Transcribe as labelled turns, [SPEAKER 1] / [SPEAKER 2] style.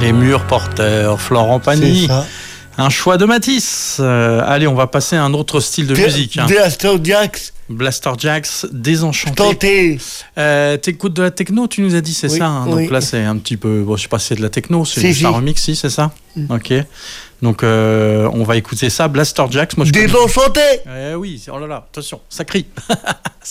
[SPEAKER 1] Les murs porteurs, Florent Pagny.
[SPEAKER 2] C'est ça.
[SPEAKER 1] Un choix de Matisse. Allez, on va passer à un autre style de musique.
[SPEAKER 2] Blaster Jacks.
[SPEAKER 1] Blaster Jacks, Désenchanté.
[SPEAKER 2] Tenté.
[SPEAKER 1] T'écoutes de la techno, tu nous as dit, c'est
[SPEAKER 2] Oui,
[SPEAKER 1] ça hein.
[SPEAKER 2] oui.
[SPEAKER 1] Donc là, c'est un petit peu... Bon, je sais pas si c'est de la techno, c'est
[SPEAKER 2] Si,
[SPEAKER 1] juste un
[SPEAKER 2] si.
[SPEAKER 1] remix, si, c'est ça Ok. Donc, on va écouter ça. Blaster Jacks, moi je connais.
[SPEAKER 2] Désenchanté.
[SPEAKER 1] Oui, oh là là, attention, ça crie.